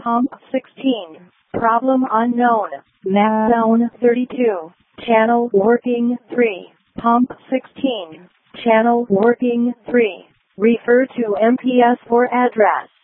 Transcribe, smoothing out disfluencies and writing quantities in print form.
Pump 16. Problem unknown. Map zone 32. Channel working 3. Pump 16. Channel working 3. Refer to MPS for address.